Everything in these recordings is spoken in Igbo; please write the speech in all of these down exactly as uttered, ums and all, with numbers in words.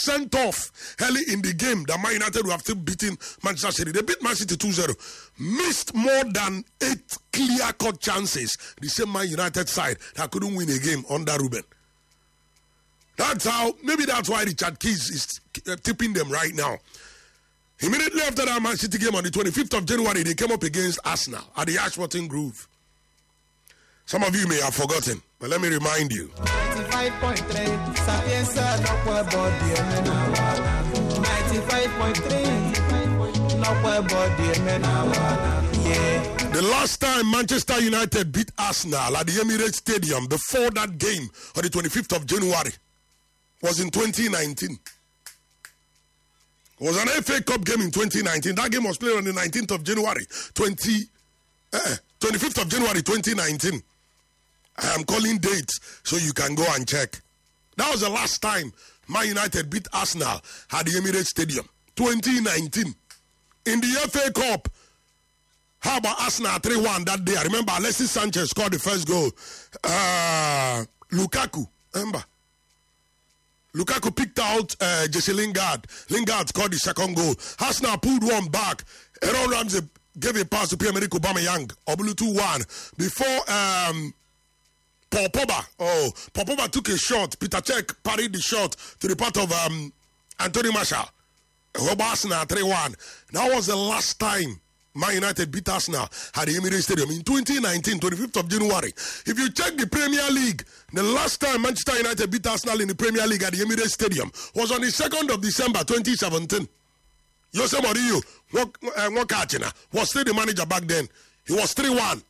sent off early in the game that Man United would have still beaten Manchester City. They beat Man City two zero. Missed more than eight clear-cut chances. The same Man United side that couldn't win a game under Ruben. That's how, maybe that's why Richard Keys is tipping them right now. Immediately after that Man City game on the twenty-fifth of January, they came up against Arsenal at the Ashburton Grove. Some of you may have forgotten, but let me remind you. ninety-five point three Sapienza Nokwe Body ninety-five point three Nokwe Body Yeah. The last time Manchester United beat Arsenal at the Emirates Stadium before that game on the twenty-fifth of January was in twenty nineteen. It was an F A Cup game in twenty nineteen. That game was played on the nineteenth of January, twenty, uh, twenty-fifth of January twenty nineteen. I am calling dates so you can go and check. That was the last time Man United beat Arsenal at the Emirates Stadium, twenty nineteen. In the F A Cup, how about Arsenal three one that day? I remember Alexis Sanchez scored the first goal. Uh, Lukaku, remember? Lukaku picked out uh, Jesse Lingard. Lingard scored the second goal. Arsenal pulled one back. Aaron Ramsey gave a pass to Pierre-Emerick Aubameyang. Obulu two one. Before um, Paul Pogba. Oh, Paul Pogba took a shot. Peter Cech parried the shot to the part of um, Anthony Martial. Arsenal three one. That was the last time Man United beat Arsenal at the Emirates Stadium in twenty nineteen, twenty-fifth of January. If you check the Premier League, the last time Manchester United beat Arsenal in the Premier League at the Emirates Stadium was on the second of December twenty seventeen. Jose Mourinho was still the manager back then. He was three one.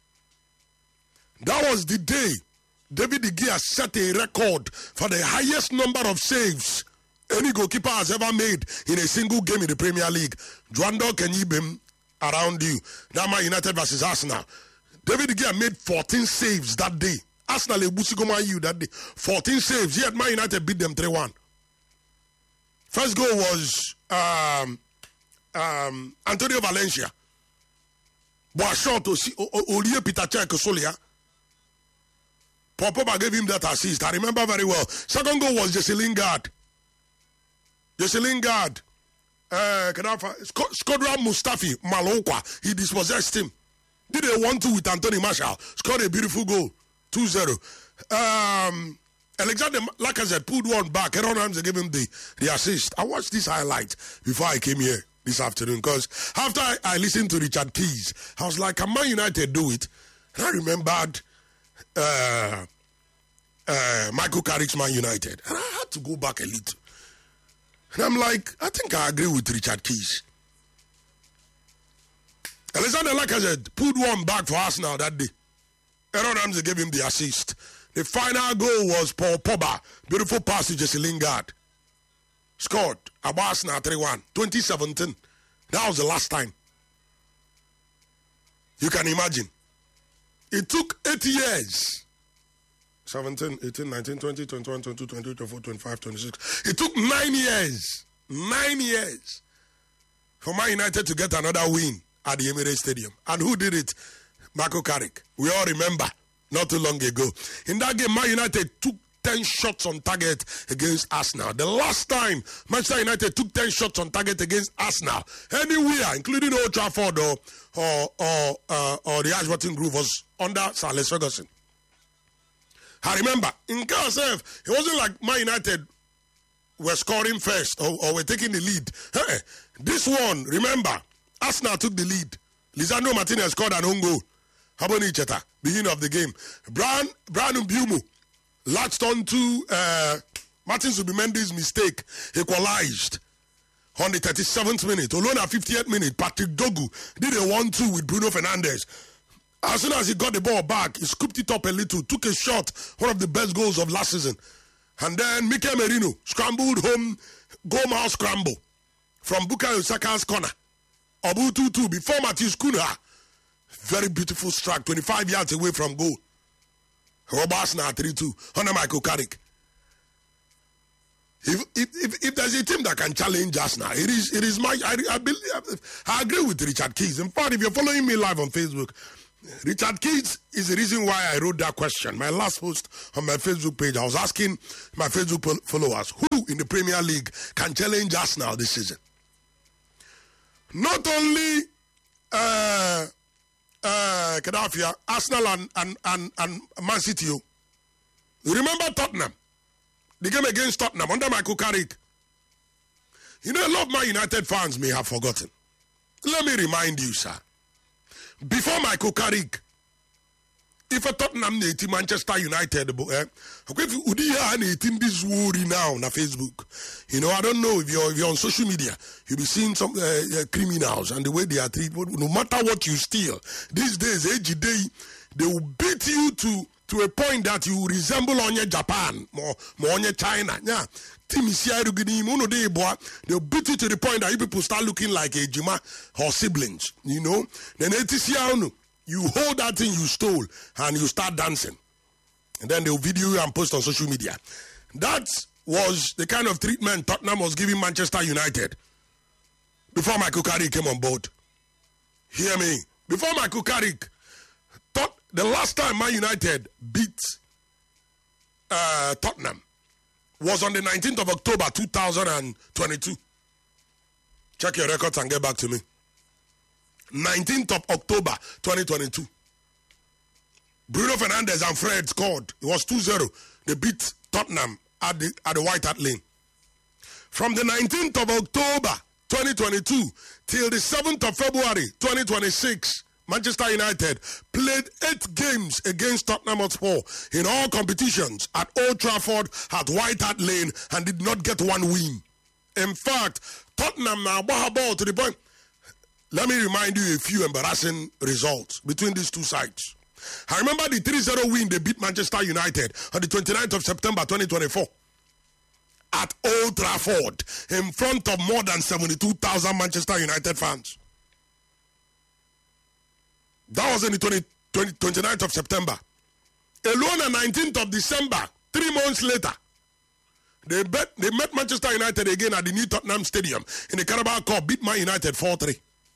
That was the day David De Gea set a record for the highest number of saves any goalkeeper has ever made in a single game in the Premier League. Dwando Kenyibim around you. That Man United versus Arsenal. David De Gea made fourteen saves that day. Arsenal Ebusigoma you that day. fourteen saves. Yet Man United beat them three one. First goal was um, um, Antonio Valencia. Boashot Olie Peter Cech Solia. Paul Pogba gave him that assist. I remember very well. Second goal was Jesse Lingard. Jesse Lingard. Uh, Skodran Mustafi Malokwa, he dispossessed him. Did a one two with Anthony Martial, scored a beautiful goal, two zero. Um, Alexander Lacazette pulled one back. Aaron Ramsey gave him the, the assist. I watched this highlight before I came here this afternoon because after I, I listened to Richard Keys, I was like, can Man United do it? And I remembered uh, uh, Michael Carrick's Man United. And I had to go back a little. And I'm like, I think I agree with Richard Keys. Alexander Lacazette pulled one back for Arsenal that day. Aaron Ramsey gave him the assist. The final goal was Paul Pogba. Beautiful pass to Jesse Lingard. Scored about Arsenal three one. twenty seventeen. That was the last time. You can imagine. It took eight years. seventeen, eighteen, nineteen, twenty, twenty-one, twenty-two, twenty-three, twenty-four, twenty-five, twenty-six. It took nine years. Nine years for Man United to get another win at the Emirates Stadium. And who did it? Michael Carrick. We all remember not too long ago. In that game, Man United took ten shots on target against Arsenal. The last time Manchester United took ten shots on target against Arsenal, anywhere, including Old Trafford or, or, or, uh, or the Ashburton Grove, was under Sir Alex Ferguson. I remember, in K S F, it wasn't like Man United were scoring first or, or were taking the lead. Hey, this one, remember, Arsenal took the lead. Lisandro Martinez scored an own goal. Haboni Cheta, beginning of the game. Brian, Brian Mbumo latched on to uh, Martin Zubimendi's mistake, equalized on the thirty-seventh minute. Olona, fiftieth minute, Patrick Dogu did a one two with Bruno Fernandes. As soon as he got the ball back, he scooped it up a little, took a shot, one of the best goals of last season. And then Mikel Merino scrambled home, goal mouth scramble from Bukayo Saka's corner. Obu two two before Matthews Cunha. Very beautiful strike, twenty-five yards away from goal. Roberts now three two under Michael Carrick. If, if if if there's a team that can challenge us now, it is it is my I, I believe I agree with Richard Keys. In fact, if you're following me live on Facebook, Richard Keats is the reason why I wrote that question. My last post on my Facebook page, I was asking my Facebook followers who in the Premier League can challenge Arsenal this season. Not only uh, uh, Gaddafi, Arsenal and, and, and, and Man City. You remember Tottenham? The game against Tottenham under Michael Carrick. You know, a lot of my United fans may have forgotten. Let me remind you, sir. Before Michael Carrick, if a Tottenham native Manchester United, eh, if you this worry now on Facebook, you know, I don't know if you're if you're on social media, you'll be seeing some uh, uh, criminals and the way they are treated. No matter what you steal, these days, every day, they will beat you to to a point that you resemble on your Japan, more more on your China. Yeah. They'll beat you to the point that you people start looking like a Juma or siblings, you know. Then you hold that thing you stole and you start dancing. And then they'll video you and post on social media. That was the kind of treatment Tottenham was giving Manchester United before Michael Carrick came on board. Hear me. Before Michael Carrick, Tot- the last time Man United beat uh, Tottenham was on the nineteenth of October two thousand twenty-two. Check your records and get back to me. nineteenth of October twenty twenty-two. Bruno Fernandes and Fred scored. It was two zero. They beat Tottenham at the, at the White Hart Lane. From the nineteenth of October twenty twenty-two till the seventh of February twenty twenty-six, Manchester United played eight games against Tottenham Hotspur in all competitions at Old Trafford, at White Hart Lane, and did not get one win. In fact, Tottenham now ball to the point. Let me remind you a few embarrassing results between these two sides. I remember the three zero win they beat Manchester United on the twenty-ninth of September twenty twenty-four at Old Trafford in front of more than seventy-two thousand Manchester United fans. That was on the twenty, twenty, twenty-ninth of September. Alone on nineteenth of December, three months later, they, bet, they met Manchester United again at the new Tottenham Stadium in the Carabao Cup, beat Man United four three.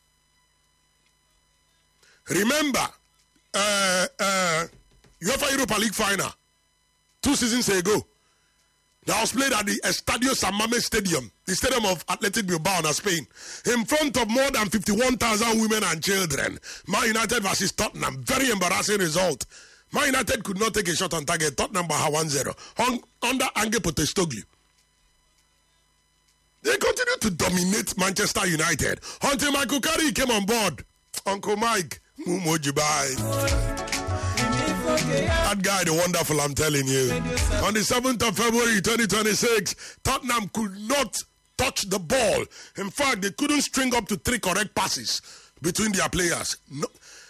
Remember, uh, uh, UEFA Europa League final, two seasons ago, that was played at the Estadio San Mamés Stadium, the stadium of Athletic Bilbao in Spain, in front of more than fifty-one thousand women and children. Man United versus Tottenham, very embarrassing result. Man United could not take a shot on target. Tottenham by one zero on, under Ange Postecoglou. They continued to dominate Manchester United until Michael Carrick came on board. Uncle Mike, Mumojibai. That guy, the wonderful, I'm telling you. On the seventh of February twenty twenty-six, Tottenham could not touch the ball. In fact, they couldn't string up to three correct passes between their players. No,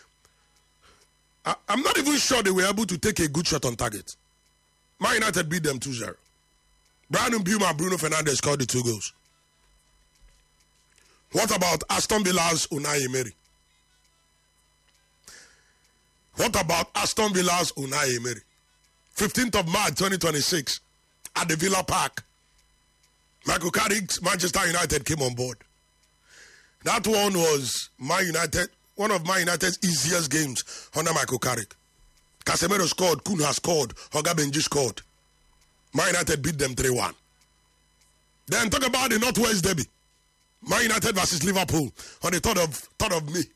I, I'm not even sure they were able to take a good shot on target. Man United beat them two zero. Brandon Buma and Bruno Fernandes scored the two goals. What about Aston Villa's Unai Emery? What about Aston Villa's Unai Emery? fifteenth of March twenty twenty-six at the Villa Park. Michael Carrick's Manchester United came on board. That one was Man United, one of Man United's easiest games under Michael Carrick. Casemiro scored, Kun has scored, Oga Benji scored. Man United beat them three one. Then talk about the Northwest Derby. Man United versus Liverpool on the third of, third of May.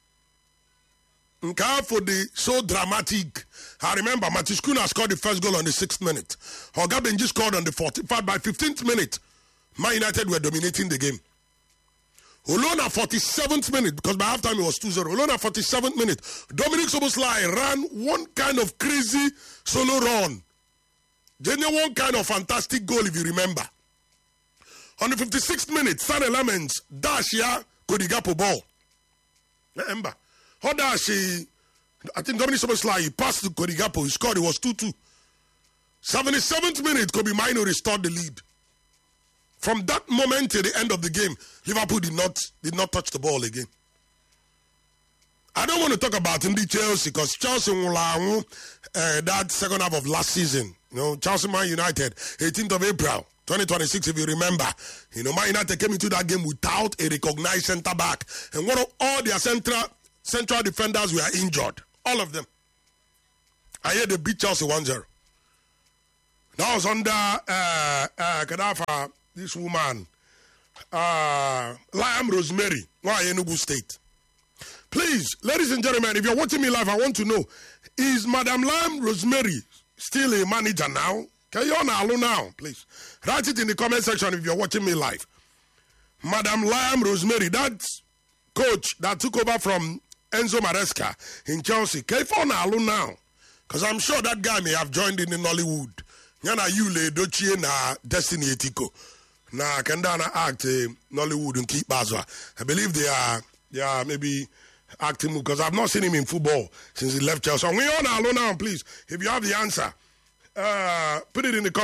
For the so dramatic, I remember Matis Kuna scored the first goal on the sixth minute. Oga Benji scored on the forty-fifth. By fifteenth minute, Man United were dominating the game. Olona forty-seventh minute, because by halftime it was two zero. Olona forty-seventh minute, Dominic Soboslai ran one kind of crazy solo run. Genuine one kind of fantastic goal, if you remember. On the fifty-sixth minute, San Elements dash ya Kodigapo ball. Remember. She, I think Dominic Soboslai, he passed to Kodigapo, he scored, it was two two. seventy-seventh minute, Kobe Mino restored the lead. From that moment to the end of the game, Liverpool did not did not touch the ball again. I don't want to talk about Indy Chelsea, because Chelsea will uh, that second half of last season. You know, Chelsea Man United, eighteenth of April twenty twenty-six, if you remember. You know, Man United came into that game without a recognized centre back. And one of all their central central defenders were injured. All of them. I hear they beat Chelsea one zero. That was under uh, uh, Gaddafi, this woman, uh, Liam Rosemary, Enugu State. Please, ladies and gentlemen, if you're watching me live, I want to know, is Madam Liam Rosemary still a manager now? Can you on now, please? Write it in the comment section if you're watching me live. Madam Liam Rosemary, that coach that took over from Enzo Maresca in Chelsea, can you on now? Because I'm sure that guy may have joined in in Nollywood. Yana Yule Dochie na Destiny Etiko. Na Kendana act uh, Nollywood and keep Baswa. I believe they are they are maybe acting because I've not seen him in football since he left Chelsea. So we on alone now, please. If you have the answer, uh, put it in the comment.